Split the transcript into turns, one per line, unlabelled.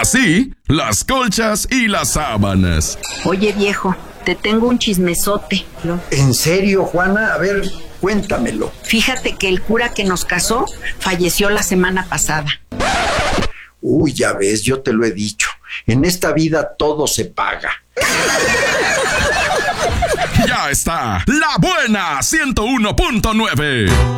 sí, las colchas y las sábanas.
Oye, viejo, te tengo un chismesote.
¿En serio, Juana? A ver, cuéntamelo.
Fíjate que el cura que nos casó falleció la semana pasada.
Uy, ya ves, yo te lo he dicho. En esta vida todo se paga.
Ya está, La Buena 101.9.